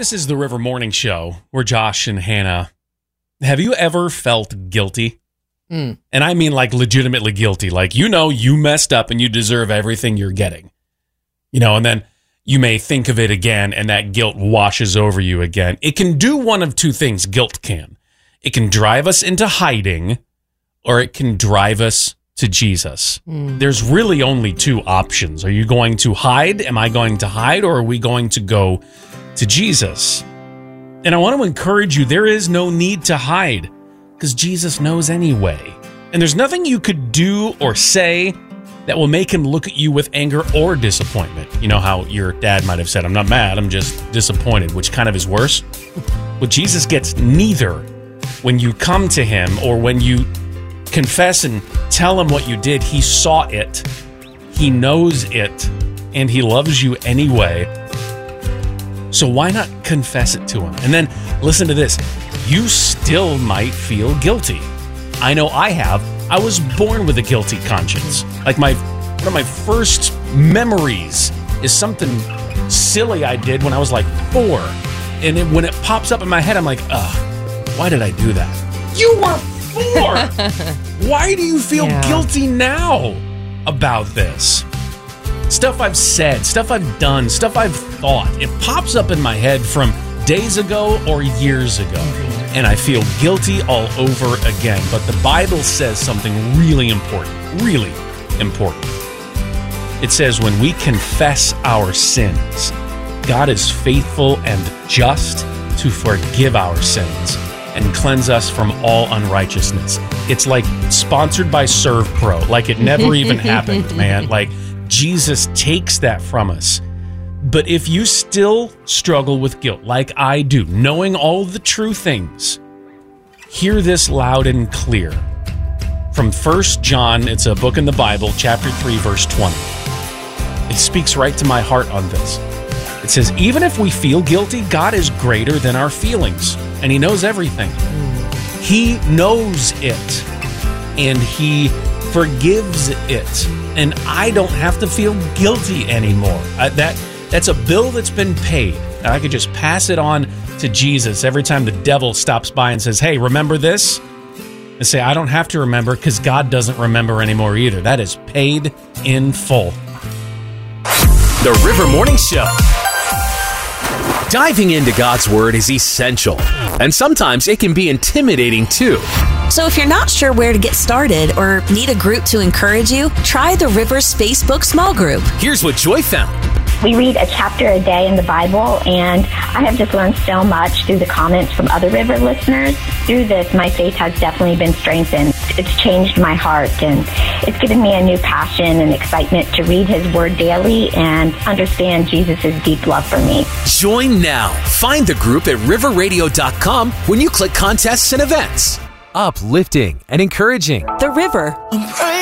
This is the River Morning Show. We're Josh and Hannah. Have you ever felt guilty? And I mean like legitimately guilty. Like, you know, you messed up and you deserve everything you're getting. You know, and then you may think of it again and that guilt washes over you again. It can do one of two things, guilt can. It can drive us into hiding, or it can drive us to Jesus. There's really only two options. Are you going to hide? Am I going to hide? Or are we going to go to Jesus? And I want to encourage you, there is no need to hide because Jesus knows anyway. And there's nothing you could do or say that will make him look at you with anger or disappointment. You know how your dad might have said, I'm not mad, I'm just disappointed, which kind of is worse. Well, Jesus gets neither. When you come to him or when you confess and tell him what you did, he saw it, he knows it, and he loves you anyway. So why not confess it to him? And then listen to this. You still might feel guilty. I know I have. I was born with a guilty conscience. Like one of my first memories is something silly I did when I was like 4. And when it pops up in my head, I'm like, why did I do that? You were 4! Why do you feel guilty now about this? Stuff I've said, stuff I've done, stuff I've thought. It pops up in my head from days ago or years ago. And I feel guilty all over again. But the Bible says something really important. Really important. It says when we confess our sins, God is faithful and just to forgive our sins and cleanse us from all unrighteousness. It's like sponsored by Serve Pro. Like it never even happened, man. Like Jesus takes that from us. But if you still struggle with guilt, like I do, knowing all the true things, hear this loud and clear. From 1 John, it's a book in the Bible, chapter 3, verse 20. It speaks right to my heart on this. It says, even if we feel guilty, God is greater than our feelings, and he knows everything. He knows it, and he forgives it, and I don't have to feel guilty anymore. That's a bill that's been paid. And I could just pass it on to Jesus every time the devil stops by and says, hey, remember this? And say, I don't have to remember because God doesn't remember anymore either. That is paid in full. The River Morning Show. Diving into God's Word is essential, and sometimes it can be intimidating too. So if you're not sure where to get started or need a group to encourage you, try the River's Facebook small group. Here's what Joy found. We read a chapter a day in the Bible, and I have just learned so much through the comments from other River listeners. Through this, my faith has definitely been strengthened. It's changed my heart, and it's given me a new passion and excitement to read his word daily and understand Jesus' deep love for me. Join now. Find the group at riverradio.com when you click contests and events. Uplifting and encouraging. The River.